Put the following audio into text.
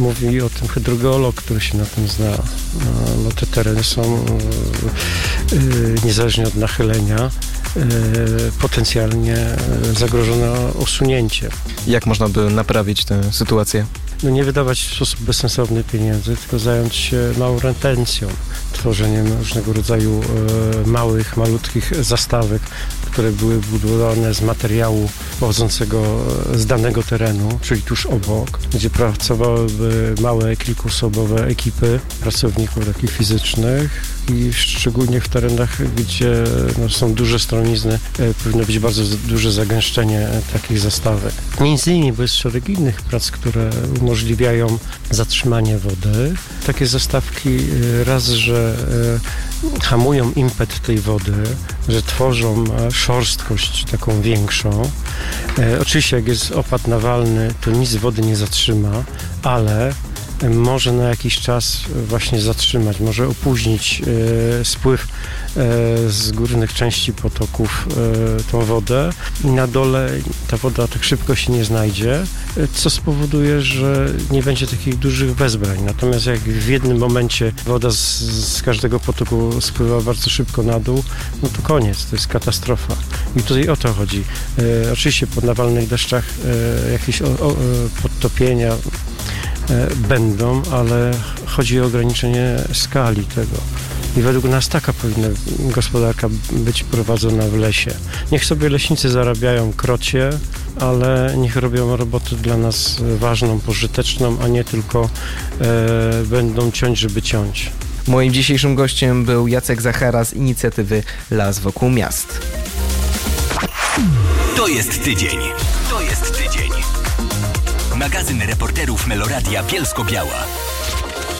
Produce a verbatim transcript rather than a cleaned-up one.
mówi o tym hydrogeolog, który się na tym zna. No, te tereny są niezależnie od nachylenia potencjalnie zagrożone usunięciem. Jak można by naprawić tę sytuację? No nie wydawać w sposób bezsensowny pieniędzy, tylko zająć się małą retencją, tworzeniem różnego rodzaju e, małych, malutkich zastawek, które były budowane z materiału pochodzącego z danego terenu, czyli tuż obok, gdzie pracowałyby małe, kilkuosobowe ekipy pracowników takich fizycznych i szczególnie w terenach, gdzie no, są duże stronizny, e, powinno być bardzo duże zagęszczenie takich zastawek. Między innymi, bo jest szereg innych prac, które umożliwiają zatrzymanie wody. Takie zastawki raz, że e, hamują impet tej wody, że tworzą szorstkość taką większą. E, oczywiście jak jest opad nawalny, to nic wody nie zatrzyma, ale może na jakiś czas właśnie zatrzymać, może opóźnić e, spływ e, z górnych części potoków e, tą wodę i na dole ta woda tak szybko się nie znajdzie, e, co spowoduje, że nie będzie takich dużych wezbrań. Natomiast jak w jednym momencie woda z, z każdego potoku spływa bardzo szybko na dół, no to koniec, to jest katastrofa. I tutaj o to chodzi. E, oczywiście po nawalnych deszczach e, jakieś o, o, podtopienia będą, ale chodzi o ograniczenie skali tego. I według nas taka powinna gospodarka być prowadzona w lesie. Niech sobie leśnicy zarabiają krocie, ale niech robią robotę dla nas ważną, pożyteczną, a nie tylko e, będą ciąć, żeby ciąć. Moim dzisiejszym gościem był Jacek Zachara z inicjatywy Las Wokół Miast. To jest tydzień. To jest tydzień. Magazyn reporterów Meloradia Bielsko-Biała.